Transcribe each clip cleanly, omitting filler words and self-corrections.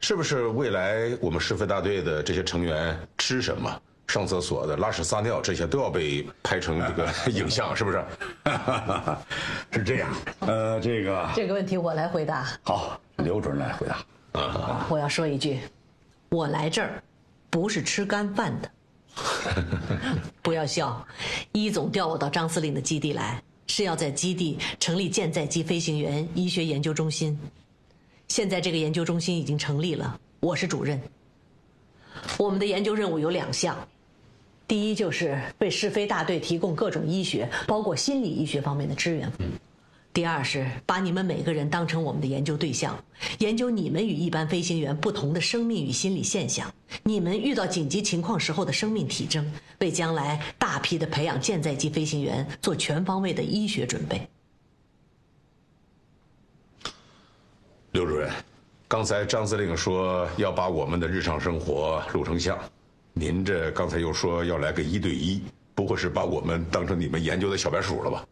是不是未来我们市非大队的这些成员吃什么、上厕所的、拉屎撒尿这些都要被拍成这个影像，是不是？ 是这样。这个问题我来回答。 好，刘主任来回答。 我要说一句，我来这儿不是吃干饭的。不要笑，一总调我到张司令的基地来，是要在基地成立舰载机飞行员医学研究中心。现在这个研究中心已经成立了，我是主任。我们的研究任务有2项，第一就是为市非大队提供各种医学，包括心理医学方面的支援。第二是把你们每个人当成我们的研究对象，研究你们与一般飞行员不同的生命与心理现象，你们遇到紧急情况时候的生命体征，为将来大批的培养舰载机飞行员做全方位的医学准备。 刘主任，刚才张司令说要把我们的日常生活录成像，您这刚才又说要来个1对1，不会是把我们当成你们研究的小白鼠了吧？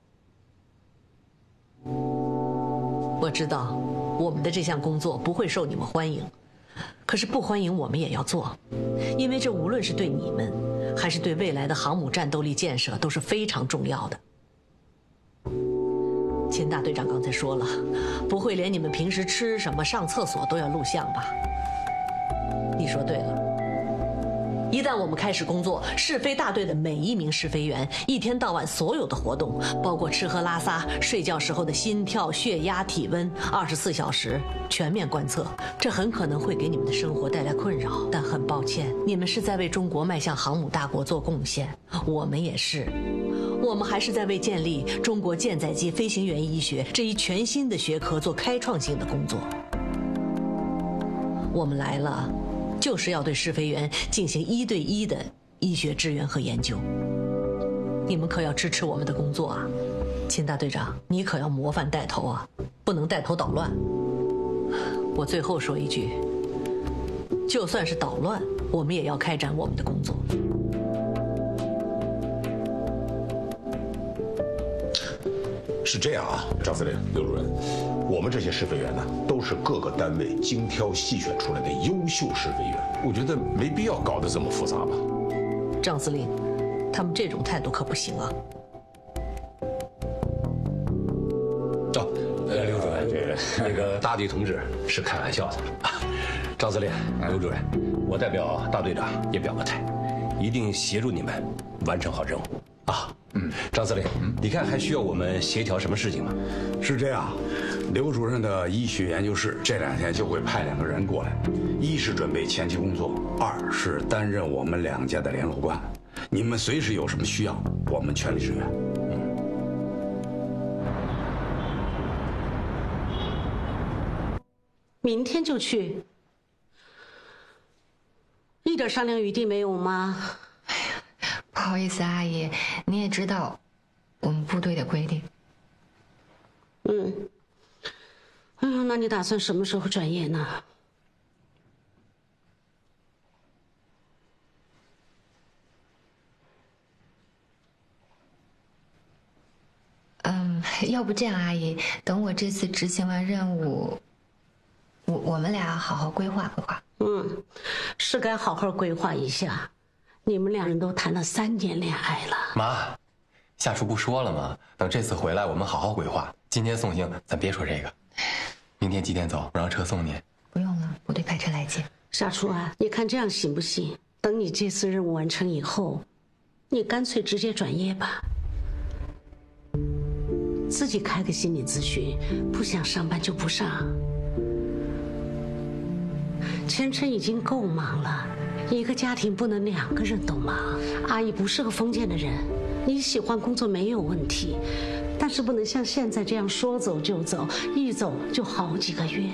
我知道我们的这项工作不会受你们欢迎，可是不欢迎我们也要做，因为这无论是对你们还是对未来的航母战斗力建设都是非常重要的。秦大队长刚才说了，不会连你们平时吃什么、上厕所都要录像吧？你说对了。一旦我们开始工作，试飞大队的每一名试飞员一天到晚所有的活动，包括吃喝拉撒、睡觉时候的心跳、血压、体温，24小时全面观测。这很可能会给你们的生活带来困扰，但很抱歉，你们是在为中国迈向航母大国做贡献，我们也是。我们还是在为建立中国舰载机飞行员医学这一全新的学科做开创性的工作。我们来了，就是要对试飞员进行1对1的医学支援和研究。你们可要支持我们的工作啊！秦大队长，你可要模范带头啊，不能带头捣乱。我最后说一句，就算是捣乱，我们也要开展我们的工作。 是这样啊，张司令、刘主任，我们这些试飞员呢，都是各个单位精挑细选出来的优秀试飞员，我觉得没必要搞得这么复杂吧。 张司令，他们这种态度可不行啊。 刘主任，那个大队同志是开玩笑的。张司令、刘主任，我代表大队长也表个态，一定协助你们完成好任务啊。张司令，你看还需要我们协调什么事情吗？ 是这样，刘主任的医学研究室这2天就会派2个人过来，一是准备前期工作，2是担任我们2家的联络官。你们随时有什么需要，我们全力支援。 明天就去，一点商量余地没有吗？ 不好意思，阿姨，你也知道我们部队的规定。 哎呀，那你打算什么时候转业呢？ 要不这样，阿姨，等我这次执行完任务，我们俩好好规划规划。 是该好好规划一下。你们2人都谈了3年恋爱了。 妈，夏初不说了吗？等这次回来，我们好好规划。今天送行，咱别说这个。明天几点走？我让车送你。 不用了，部队派车来接。 夏初啊，你看这样行不行？等你这次任务完成以后，你干脆直接转业吧，自己开个心理咨询，不想上班就不上。前程已经够忙了，一个家庭不能2个人都忙。阿姨不是个封建的人，你喜欢工作没有问题，但是不能像现在这样说走就走，一走就好几个月。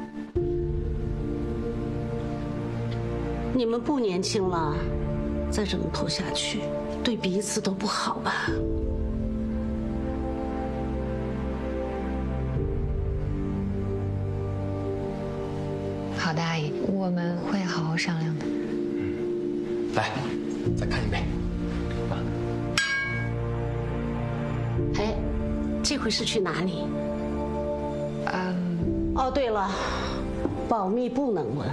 你们不年轻了，再这么拖下去，对彼此都不好吧？ 好的，阿姨，我们会好好商量的。 来，再干一杯。 哎，这回是去哪里？哦，对了，保密不能问。